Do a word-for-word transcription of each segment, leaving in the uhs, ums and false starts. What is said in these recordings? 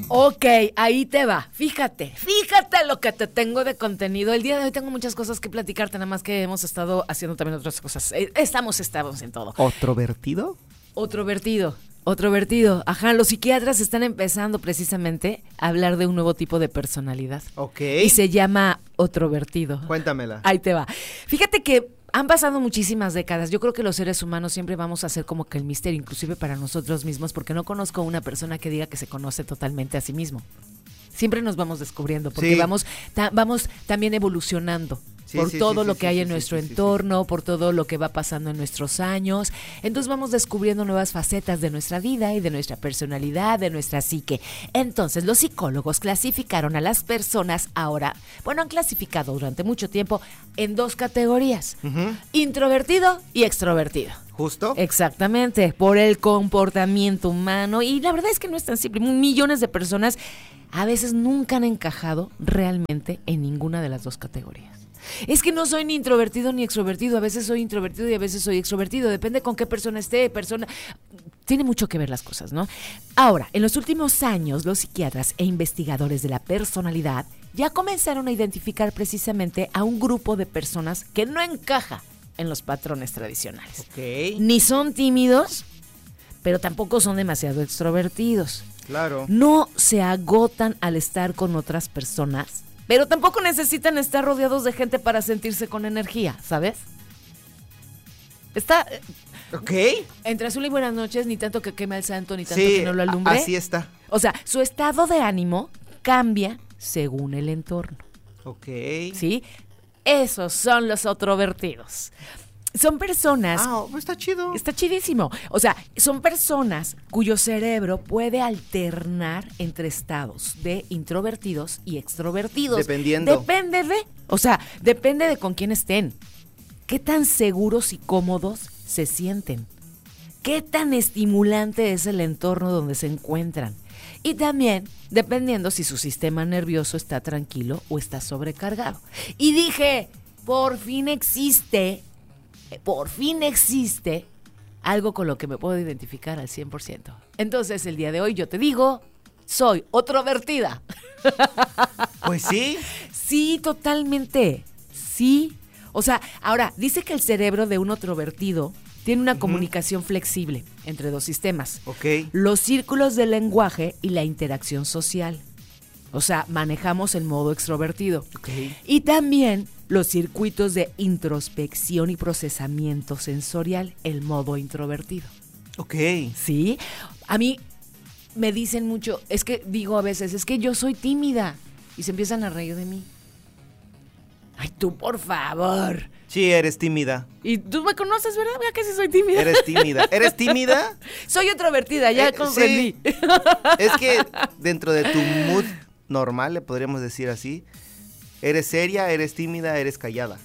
Ok, ahí te va. Fíjate, fíjate lo que te tengo de contenido. El día de hoy tengo muchas cosas que platicarte, nada más que hemos estado haciendo también otras cosas. Estamos, estamos en todo. ¿Otro vertido? Otro vertido. Otro vertido. Ajá, los psiquiatras están empezando precisamente a hablar de un nuevo tipo de personalidad. Ok. Y se llama otro vertido. Cuéntamela. Ahí te va. Fíjate que han pasado muchísimas décadas. Yo creo que los seres humanos siempre vamos a hacer como que el misterio, inclusive para nosotros mismos, porque no conozco una persona que diga que se conoce totalmente a sí mismo. Siempre nos vamos descubriendo, porque Sí. vamos, ta- vamos también evolucionando. Sí, por sí, todo sí, lo sí, que sí, hay sí, en sí, nuestro sí, sí, entorno, por todo lo que va pasando en nuestros años. Entonces vamos descubriendo nuevas facetas de nuestra vida y de nuestra personalidad, de nuestra psique. Entonces los psicólogos clasificaron a las personas ahora, bueno, han clasificado durante mucho tiempo en dos categorías, Ujú. introvertido y extrovertido. ¿Justo? Exactamente, por el comportamiento humano. Y la verdad es que no es tan simple. Millones de personas a veces nunca han encajado realmente en ninguna de las dos categorías. Es que no soy ni introvertido ni extrovertido. A veces soy introvertido y a veces soy extrovertido. Depende con qué persona esté, persona... Tiene mucho que ver las cosas, ¿no? Ahora, en los últimos años, los psiquiatras e investigadores de la personalidad ya comenzaron a identificar precisamente a un grupo de personas que no encaja en los patrones tradicionales. Ok. Ni son tímidos, pero tampoco son demasiado extrovertidos. Claro. No se agotan al estar con otras personas, pero tampoco necesitan estar rodeados de gente para sentirse con energía, ¿sabes? Está eh, Ok. entre azul y buenas noches, ni tanto que queme al santo, ni tanto Sí, que no lo a- alumbre. así está. O sea, su estado de ánimo cambia según el entorno, Ok. ¿sí? Esos son los extrovertidos. Son personas... Ah, pues está chido. Está chidísimo. O sea, son personas cuyo cerebro puede alternar entre estados de introvertidos y extrovertidos. Dependiendo. Depende de, o sea, depende de con quién estén. ¿Qué tan seguros y cómodos se sienten? ¿Qué tan estimulante es el entorno donde se encuentran? Y también dependiendo si su sistema nervioso está tranquilo o está sobrecargado. Y dije, por fin existe... Por fin existe algo con lo que me puedo identificar al cien por ciento. Entonces, el día de hoy yo te digo, soy otrovertida. Pues sí. Sí, totalmente. Sí. O sea, ahora, dice que el cerebro de un otrovertido tiene una uh-huh. comunicación flexible entre dos sistemas. Ok. Los círculos del lenguaje y la interacción social. O sea, manejamos el modo extrovertido. Ok. Y también los circuitos de introspección y procesamiento sensorial, el modo introvertido. Ok. ¿Sí? A mí me dicen mucho, es que digo a veces, es que yo soy tímida. Y se empiezan a reír de mí. Ay, tú, por favor. Sí, eres tímida. Y tú me conoces, ¿verdad? Mira que sí soy tímida. Eres tímida. ¿Eres tímida? Soy introvertida, ya eh, comprendí. Sí. Es que dentro de tu mood normal, le podríamos decir así, eres seria, eres tímida, eres callada.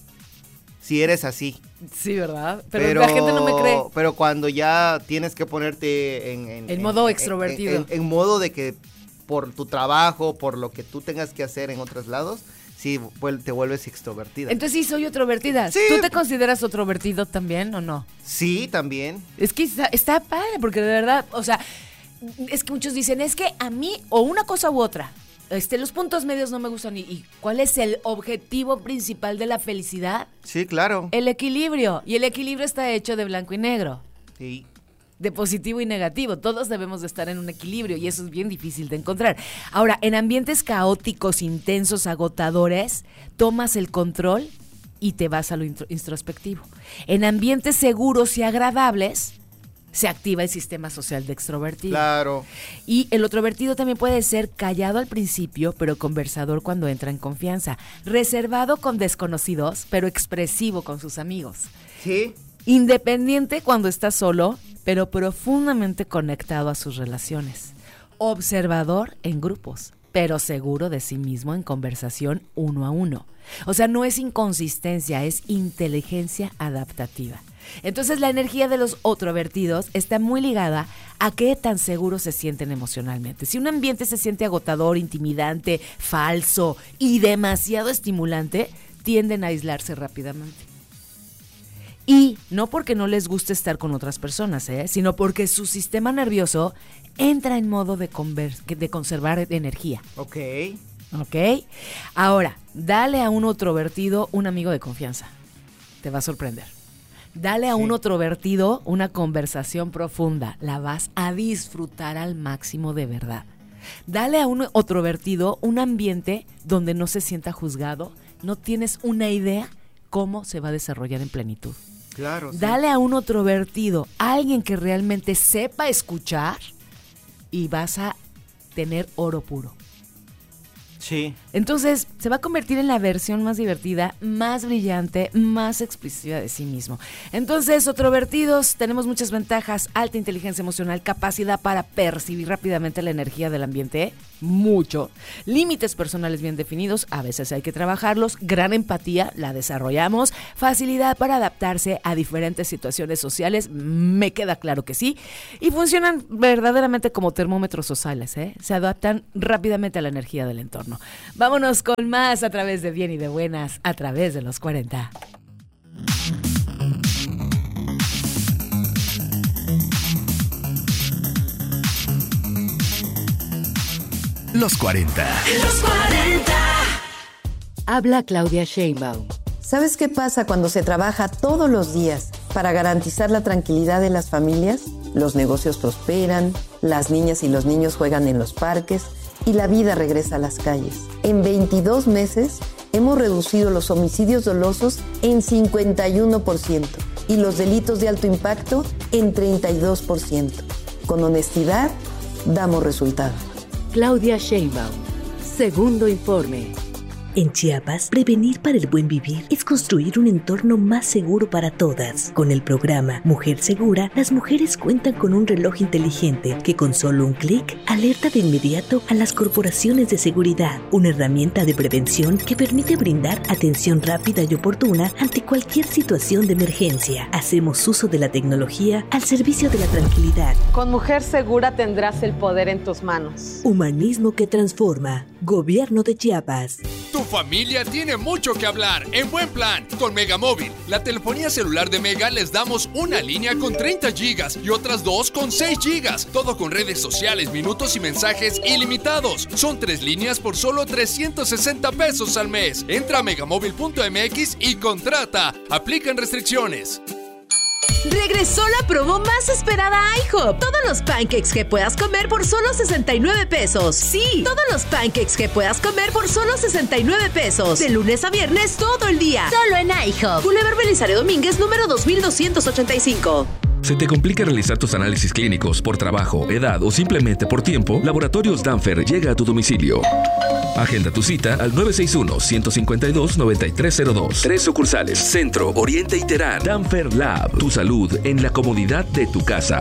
Si eres así. Sí, ¿verdad? Pero, pero la gente no me cree. Pero cuando ya tienes que ponerte en... en el en, modo en, extrovertido. En, en, en modo de que por tu trabajo, por lo que tú tengas que hacer en otros lados, sí, te vuelves extrovertida. Entonces sí, soy otrovertida. Sí. ¿Tú te consideras otrovertido también o no? Sí, también. Es que está, está padre, porque de verdad, o sea, es que muchos dicen, es que a mí, o una cosa u otra, este, los puntos medios no me gustan. ¿Y, y cuál es el objetivo principal de la felicidad? Sí, claro. El equilibrio. Y el equilibrio está hecho de blanco y negro. Sí. De positivo y negativo. Todos debemos de estar en un equilibrio y eso es bien difícil de encontrar. Ahora, en ambientes caóticos, intensos, agotadores, tomas el control y te vas a lo introspectivo. En ambientes seguros y agradables, se activa el sistema social de extrovertido. Claro. Y el otrovertido también puede ser callado al principio, pero conversador cuando entra en confianza. Reservado con desconocidos, pero expresivo con sus amigos. Sí. Independiente cuando está solo, pero profundamente conectado a sus relaciones. Observador en grupos, pero seguro de sí mismo en conversación uno a uno. O sea, no es inconsistencia, es inteligencia adaptativa. Entonces, la energía de los otrovertidos está muy ligada a qué tan seguros se sienten emocionalmente. Si un ambiente se siente agotador, intimidante, falso y demasiado estimulante, tienden a aislarse rápidamente. Y no porque no les guste estar con otras personas, ¿eh? sino porque su sistema nervioso entra en modo de, conver- de conservar energía. Ok. ¿Ok? Ahora, dale a un introvertido un amigo de confianza. Te va a sorprender. Dale a sí. un introvertido una conversación profunda. La vas a disfrutar al máximo de verdad. Dale a un introvertido un ambiente donde no se sienta juzgado. No tienes una idea cómo se va a desarrollar en plenitud. Claro. Sí. Dale a un introvertido alguien que realmente sepa escuchar y vas a tener oro puro. Sí. Entonces, se va a convertir en la versión más divertida, más brillante, más expresiva de sí mismo. Entonces, introvertidos, tenemos muchas ventajas: alta inteligencia emocional, capacidad para percibir rápidamente la energía del ambiente, mucho. Límites personales bien definidos, a veces hay que trabajarlos. Gran empatía, la desarrollamos. Facilidad para adaptarse a diferentes situaciones sociales, me queda claro que sí. Y funcionan verdaderamente como termómetros sociales, ¿eh? Se adaptan rápidamente a la energía del entorno. Vámonos con más a través de Bien y de Buenas, a través de los cuarenta. Los cuarenta. Los cuarenta. Habla Claudia Sheinbaum. ¿Sabes qué pasa cuando se trabaja todos los días para garantizar la tranquilidad de las familias? Los negocios prosperan, las niñas y los niños juegan en los parques y la vida regresa a las calles. En veintidós meses hemos reducido los homicidios dolosos en cincuenta y uno por ciento y los delitos de alto impacto en treinta y dos por ciento. Con honestidad, damos resultados. Claudia Sheinbaum. Segundo informe. En Chiapas, prevenir para el buen vivir es construir un entorno más seguro para todas. Con el programa Mujer Segura, las mujeres cuentan con un reloj inteligente que con solo un clic alerta de inmediato a las corporaciones de seguridad. Una herramienta de prevención que permite brindar atención rápida y oportuna ante cualquier situación de emergencia. Hacemos uso de la tecnología al servicio de la tranquilidad. Con Mujer Segura tendrás el poder en tus manos. Humanismo que transforma. Gobierno de Chiapas. Tu familia tiene mucho que hablar en Buen Plan con Megamóvil. La telefonía celular de Mega les damos una línea con treinta gigas y otras dos con seis gigas. Todo con redes sociales, minutos y mensajes ilimitados. Son tres líneas por solo trescientos sesenta pesos al mes. Entra a megamóvil punto m x y contrata. Aplican restricciones. Regresó la promo más esperada a IHOP. Todos los pancakes que puedas comer por solo sesenta y nueve pesos. Sí, todos los pancakes que puedas comer por solo sesenta y nueve pesos. De lunes a viernes todo el día. Solo en IHOP. Boulevard Belisario Domínguez, número dos mil doscientos ochenta y cinco. ¿Se te complica realizar tus análisis clínicos por trabajo, edad o simplemente por tiempo? Laboratorios Danfer llega a tu domicilio. Agenda tu cita al nueve seis uno, uno cinco dos, nueve tres cero dos. Tres sucursales: Centro, Oriente y Terán. Danfer Lab. Tu salud en la comodidad de tu casa.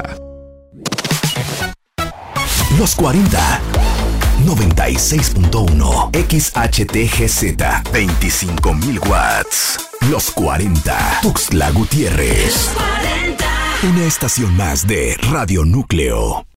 Los cuarenta. noventa y seis punto uno. X H T G Z. veinticinco mil watts. Los cuarenta. Tuxtla Gutiérrez. Los cuarenta. Una estación más de Radio Núcleo.